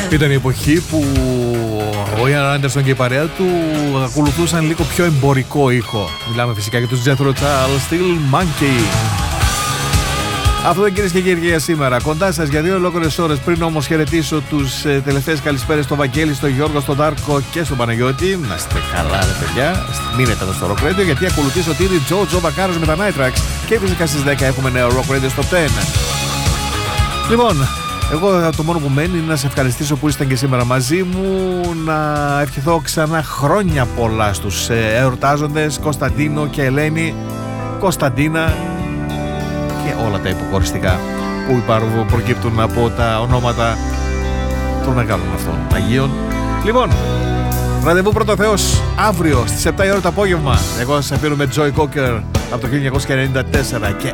Ήταν η εποχή που ο Ιαν Άντερσον και η παρέα του ακολουθούσαν λίγο πιο εμπορικό ήχο. Μιλάμε φυσικά για τους Jethro Tull, Steel Monkey. Αυτό είναι, κυρίες και κύριοι, για σήμερα. Κοντά σας για 2 ολόκληρες ώρες. Πριν όμως χαιρετήσω τους τελευταίες καλησπέρες στο Βαγγέλη, στο Γιώργο, στον Τάρκο και στον Παναγιώτη. Να είστε καλά, ρε παιδιά. Μείνετε εδώ στο Rock Radio, γιατί ακολουθεί ο Τίδη Τζο Μπακάρος με τα Night Tracks. Και φυσικά στις 10 έχουμε νέο Rock Radio στο 10. Λοιπόν, εγώ το μόνο που μένει είναι να σε ευχαριστήσω που ήσταν και σήμερα μαζί μου. Να ευχηθώ ξανά χρόνια πολλά στους εορτάζοντες Κωνσταντίνο και Ελένη, Κωνσταντίνα και όλα τα υποχωριστικά που προκύπτουν από τα ονόματα των μεγάλων αυτών Αγίων. Λοιπόν, ραντεβού πρώτο Θεός αύριο στις 7 η ώρα το απόγευμα. Εγώ σας αφήνω με Joy Cocker από το 1994 και